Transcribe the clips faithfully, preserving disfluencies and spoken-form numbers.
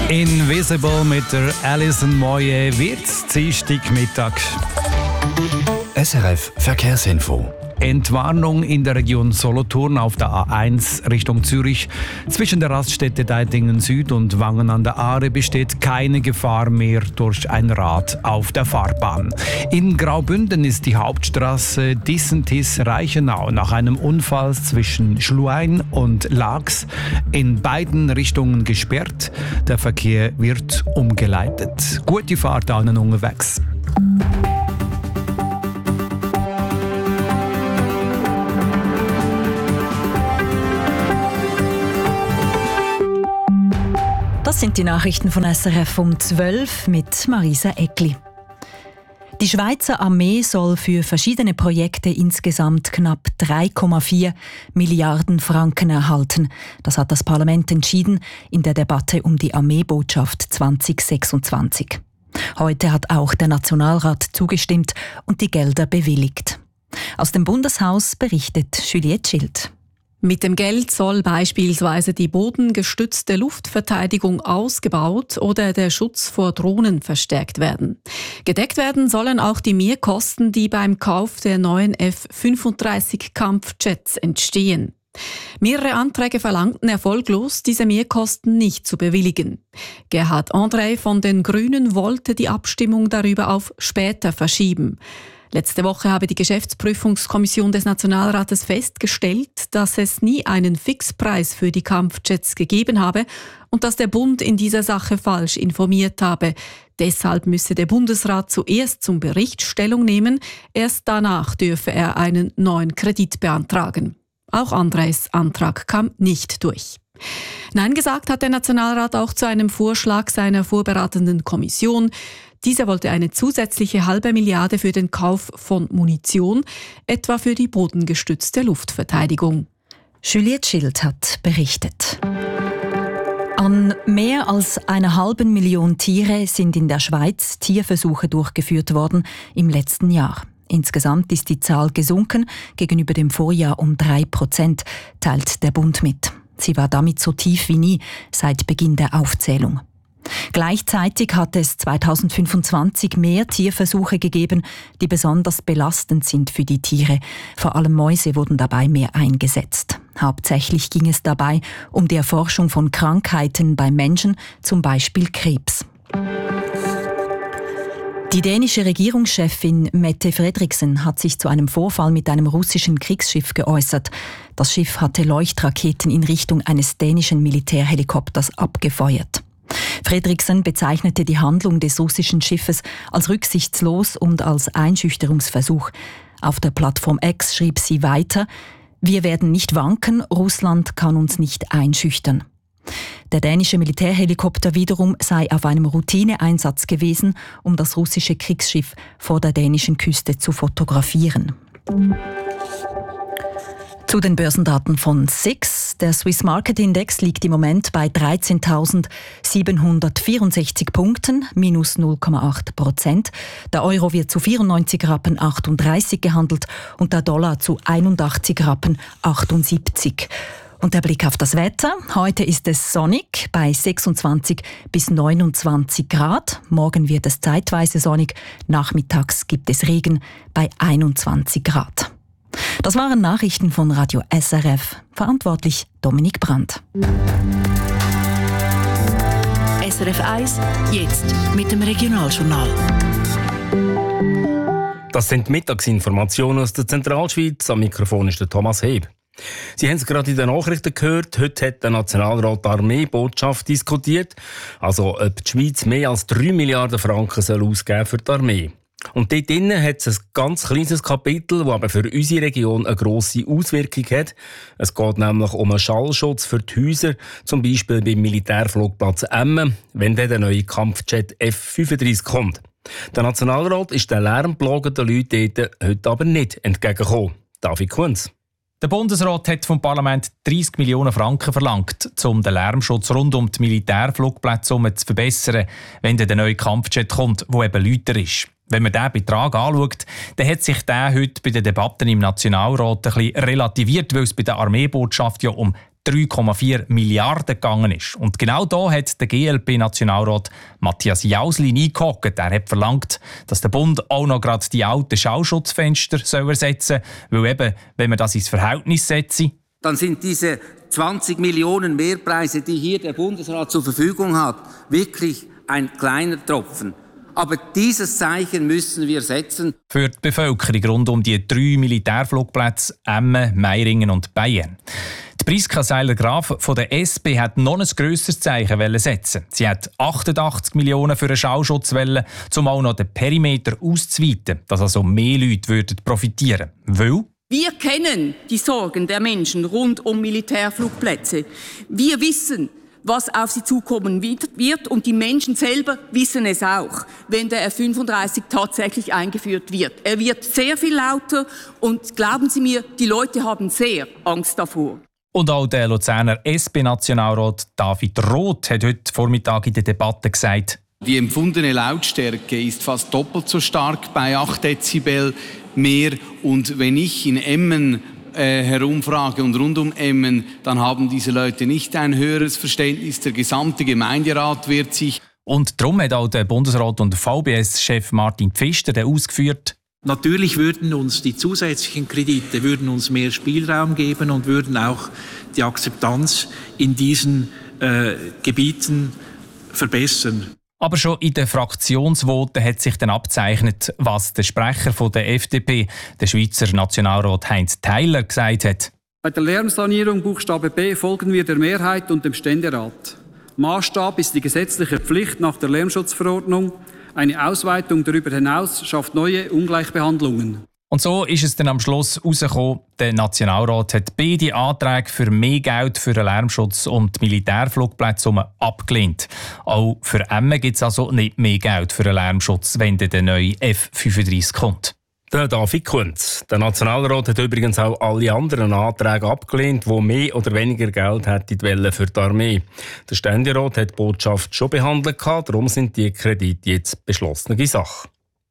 Invisible mit der Alison Moye wird's Dienstagmittag. S R F Verkehrsinfo. Entwarnung in der Region Solothurn auf der A eins Richtung Zürich. Zwischen der Raststätte Deitingen Süd und Wangen an der Aare besteht keine Gefahr mehr durch ein Rad auf der Fahrbahn. In Graubünden ist die Hauptstraße Dissentis-Reichenau nach einem Unfall zwischen Schluein und Laax in beiden Richtungen gesperrt. Der Verkehr wird umgeleitet. Gute Fahrt allen unterwegs. Das sind die Nachrichten von S R F um zwölf mit Marisa Eckli. Die Schweizer Armee soll für verschiedene Projekte insgesamt knapp drei Komma vier Milliarden Franken erhalten. Das hat das Parlament entschieden in der Debatte um die Armeebotschaft zwanzig sechsundzwanzig. Heute hat auch der Nationalrat zugestimmt und die Gelder bewilligt. Aus dem Bundeshaus berichtet Juliette Schild. Mit dem Geld soll beispielsweise die bodengestützte Luftverteidigung ausgebaut oder der Schutz vor Drohnen verstärkt werden. Gedeckt werden sollen auch die Mehrkosten, die beim Kauf der neuen F fünfunddreißig Kampfjets entstehen. Mehrere Anträge verlangten erfolglos, diese Mehrkosten nicht zu bewilligen. Gerhard André von den Grünen wollte die Abstimmung darüber auf später verschieben. Letzte Woche habe die Geschäftsprüfungskommission des Nationalrates festgestellt, dass es nie einen Fixpreis für die Kampfjets gegeben habe und dass der Bund in dieser Sache falsch informiert habe. Deshalb müsse der Bundesrat zuerst zum Bericht Stellung nehmen, erst danach dürfe er einen neuen Kredit beantragen. Auch Andres Antrag kam nicht durch. Nein gesagt hat der Nationalrat auch zu einem Vorschlag seiner vorberatenden Kommission. Diese wollte eine zusätzliche halbe Milliarde für den Kauf von Munition, etwa für die bodengestützte Luftverteidigung. Juliette Schild hat berichtet. An mehr als einer halben Million Tiere sind in der Schweiz Tierversuche durchgeführt worden im letzten Jahr. Insgesamt ist die Zahl gesunken gegenüber dem Vorjahr um drei Prozent, teilt der Bund mit. Sie war damit so tief wie nie seit Beginn der Aufzählung. Gleichzeitig hat es zweitausendfünfundzwanzig mehr Tierversuche gegeben, die besonders belastend sind für die Tiere. Vor allem Mäuse wurden dabei mehr eingesetzt. Hauptsächlich ging es dabei um die Erforschung von Krankheiten bei Menschen, zum Beispiel Krebs. Die dänische Regierungschefin Mette Frederiksen hat sich zu einem Vorfall mit einem russischen Kriegsschiff geäußert. Das Schiff hatte Leuchtraketen in Richtung eines dänischen Militärhelikopters abgefeuert. Frederiksen bezeichnete die Handlung des russischen Schiffes als rücksichtslos und als Einschüchterungsversuch. Auf der Plattform X schrieb sie weiter: Wir werden nicht wanken, Russland kann uns nicht einschüchtern. Der dänische Militärhelikopter wiederum sei auf einem Routineeinsatz gewesen, um das russische Kriegsschiff vor der dänischen Küste zu fotografieren. Zu den Börsendaten von S I X. Der Swiss Market Index liegt im Moment bei dreizehntausendsiebenhundertvierundsechzig Punkten, minus null Komma acht Prozent. Der Euro wird zu vierundneunzig Rappen achtunddreißig gehandelt und der Dollar zu einundachtzig Rappen achtundsiebzig. Und der Blick auf das Wetter. Heute ist es sonnig bei sechsundzwanzig bis neunundzwanzig Grad. Morgen wird es zeitweise sonnig. Nachmittags gibt es Regen bei einundzwanzig Grad. Das waren Nachrichten von Radio S R F. Verantwortlich Dominik Brandt. S R F eins, jetzt mit dem Regionaljournal. Das sind Mittagsinformationen aus der Zentralschweiz. Am Mikrofon ist der Thomas Heb. Sie haben es gerade in den Nachrichten gehört. Heute hat der Nationalrat die Armeebotschaft diskutiert. Also, ob die Schweiz mehr als drei Milliarden Franken soll ausgeben für die Armee. Und dort drinnen hat es ein ganz kleines Kapitel, das aber für unsere Region eine grosse Auswirkung hat. Es geht nämlich um einen Schallschutz für die Häuser, zum Beispiel beim Militärflugplatz Emmen, wenn dann der neue Kampfjet F fünfunddreißig kommt. Der Nationalrat ist den lärmplagenden Leuten dort heute aber nicht entgegengekommen. David Kunz. Der Bundesrat hat vom Parlament dreißig Millionen Franken verlangt, um den Lärmschutz rund um die Militärflugplätze zu verbessern, wenn der neue Kampfjet kommt, der eben lauter ist. Wenn man diesen Betrag anschaut, dann hat sich der heute bei den Debatten im Nationalrat ein bisschen relativiert, weil es bei der Armeebotschaft ja um drei Komma vier Milliarden gegangen ist. Und genau da hat der G L P-Nationalrat Matthias Jauslin eingehockt. Er hat verlangt, dass der Bund auch noch gerade die alten Schauschutzfenster ersetzen soll, weil eben, wenn man das ins Verhältnis setze, dann sind diese zwanzig Millionen Mehrpreise, die hier der Bundesrat zur Verfügung hat, wirklich ein kleiner Tropfen. Aber dieses Zeichen müssen wir setzen. Für die Bevölkerung rund um die drei Militärflugplätze Emmen, Meiringen und Bayern. Die Priska Seiler-Graf von der S P hat noch ein grösseres Zeichen setzen. Sie hat achtundachtzig Millionen für einen Schauschutz wollen, um auch noch den Perimeter auszuweiten, dass also mehr Leute würden profitieren würden. Wir kennen die Sorgen der Menschen rund um Militärflugplätze. Wir wissen, was auf sie zukommen wird. Und die Menschen selber wissen es auch, wenn der F fünfunddreißig tatsächlich eingeführt wird. Er wird sehr viel lauter und glauben Sie mir, die Leute haben sehr Angst davor. Und auch der Luzerner S P-Nationalrat David Roth hat heute Vormittag in der Debatte gesagt, die empfundene Lautstärke ist fast doppelt so stark bei acht Dezibel mehr. Und wenn ich in Emmen äh, herumfrage und rund um Emmen, dann haben diese Leute nicht ein höheres Verständnis. Der gesamte Gemeinderat wird sich... Und darum hat auch der Bundesrat und V B S-Chef Martin Pfister ausgeführt, natürlich würden uns die zusätzlichen Kredite würden uns mehr Spielraum geben und würden auch die Akzeptanz in diesen äh, Gebieten verbessern. Aber schon in den Fraktionsvoten hat sich dann abzeichnet, was der Sprecher von der F D P, der Schweizer Nationalrat Heinz Theiler, gesagt hat. Bei der Lärmsanierung Buchstabe B folgen wir der Mehrheit und dem Ständerat. Maßstab ist die gesetzliche Pflicht nach der Lärmschutzverordnung. Eine Ausweitung darüber hinaus schafft neue Ungleichbehandlungen. Und so ist es dann am Schluss herausgekommen, der Nationalrat hat beide Anträge für mehr Geld für den Lärmschutz und die Militärflugplätze abgelehnt. Auch für Emmen gibt es also nicht mehr Geld für den Lärmschutz, wenn der neue F fünfunddreißig kommt. Der David Kunz. Der Nationalrat hat übrigens auch alle anderen Anträge abgelehnt, die mehr oder weniger Geld hätten für die Armee. Der Ständerat hat die Botschaft schon behandelt, darum sind die Kredite jetzt beschlossene Sache.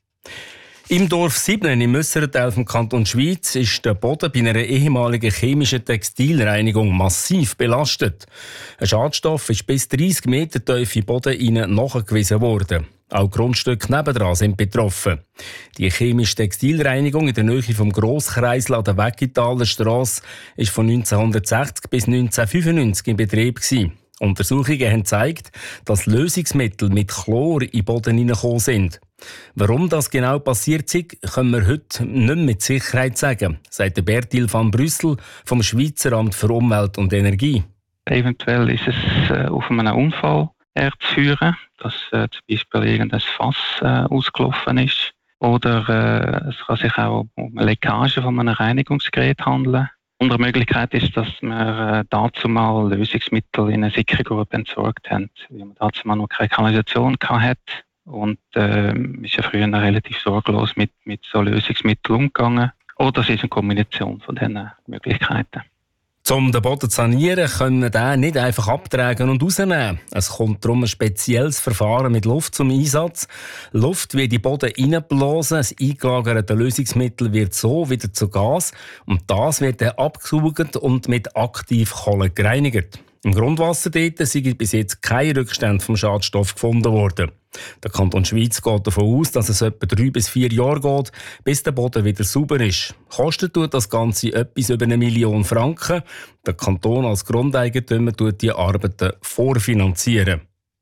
Im Dorf Sibnen im äusseren Teil des Kantons Schwyz ist der Boden bei einer ehemaligen chemischen Textilreinigung massiv belastet. Ein Schadstoff ist bis dreißig Meter tief in den Boden nachgewiesen worden. Auch Grundstücke nebendran sind betroffen. Die chemische Textilreinigung in der Nähe vom Grosskreisel an der Weggitaler Strasse war von neunzehnhundertsechzig bis neunzehnhundertfünfundneunzig in Betrieb. Untersuchungen haben gezeigt, dass Lösungsmittel mit Chlor in den Boden hineingekommen sind. Warum das genau passiert ist, können wir heute nicht mehr mit Sicherheit sagen, sagt Bertil van Brüssel vom Schweizer Amt für Umwelt und Energie. Eventuell ist es äh, auf einen Unfall herzuführen, dass äh, zum Beispiel irgendein Fass äh, ausgelaufen ist. Oder äh, es kann sich auch um eine Leckage von einem Reinigungsgerät handeln. Andere Möglichkeit ist, dass wir äh, dazu mal Lösungsmittel in eine Sicherungsgrube entsorgt haben, weil man dazu mal noch keine Kanalisation hatte. Und äh, ist ja früher relativ sorglos mit, mit so Lösungsmitteln umgegangen. Oder es ist eine Kombination von diesen Möglichkeiten. Um den Boden zu sanieren, können wir den nicht einfach abtragen und rausnehmen. Es kommt darum ein spezielles Verfahren mit Luft zum Einsatz. Luft wird in den Boden hineinblasen, das eingelagerte Lösungsmittel wird so wieder zu Gas und das wird dann abgesaugt und mit Aktivkohle gereinigt. Im Grundwasser dort sind bis jetzt keine Rückstände vom Schadstoff gefunden worden. Der Kanton Schwyz geht davon aus, dass es etwa drei bis vier Jahre geht, bis der Boden wieder sauber ist. Kostet tut das Ganze etwas über eine Million Franken. Der Kanton als Grundeigentümer tut die Arbeiten vorfinanzieren.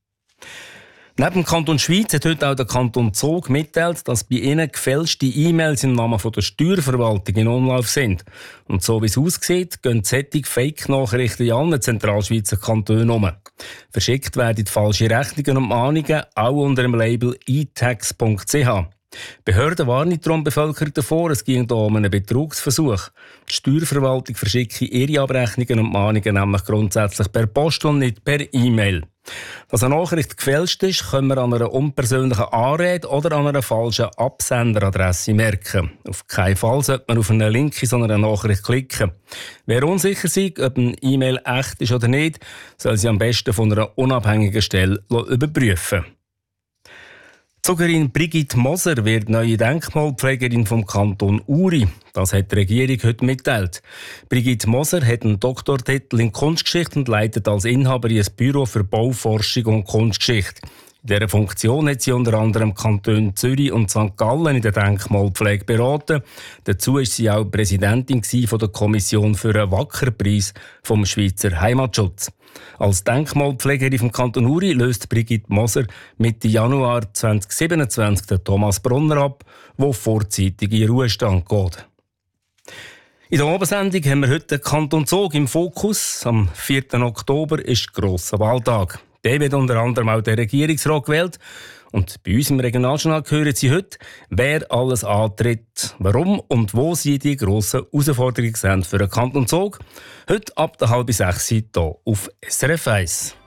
Neben dem Kanton Schwyz hat heute auch der Kanton Zug mitteilt, dass bei ihnen gefälschte E-Mails im Namen der Steuerverwaltung in Umlauf sind. Und so wie es aussieht, gehen solche Fake-Nachrichten in allen Zentralschweizer Kantonen um. Verschickt werden falsche Rechnungen und Mahnungen, auch unter dem Label e tax punkt c h. Behörden warnen darum die Bevölkerung davor, es ging hier um einen Betrugsversuch. Die Steuerverwaltung verschickt ihre Abrechnungen und Mahnungen nämlich grundsätzlich per Post und nicht per E-Mail. Dass eine Nachricht gefälscht ist, können wir an einer unpersönlichen Anrede oder an einer falschen Absenderadresse merken. Auf keinen Fall sollte man auf einen Link in so einer Nachricht klicken. Wer unsicher ist, ob eine E-Mail echt ist oder nicht, soll sie am besten von einer unabhängigen Stelle überprüfen. Zugerin Brigitte Moser wird neue Denkmalpflegerin vom Kanton Uri. Das hat die Regierung heute mitgeteilt. Brigitte Moser hat einen Doktortitel in Kunstgeschichte und leitet als Inhaberin ein Büro für Bauforschung und Kunstgeschichte. In dieser Funktion hat sie unter anderem Kanton Zürich und Sankt Gallen in der Denkmalpflege beraten. Dazu war sie auch Präsidentin von der Kommission für einen Wackerpreis vom Schweizer Heimatschutz. Als Denkmalpflegerin vom Kanton Uri löst Brigitte Moser Mitte Januar zweitausendsiebenundzwanzig den Thomas Brunner ab, der vorzeitig in Ruhestand geht. In der Abendsendung haben wir heute den Kanton Zug im Fokus. Am vierten Oktober ist grosser Wahltag. Der wird unter anderem auch der Regierungsrat gewählt. Und bei uns im Regionaljournal hören Sie heute, wer alles antritt, warum und wo Sie die grossen Herausforderungen sehen für den Kanton Zug. Heute ab der halb sechs hier auf S R F eins.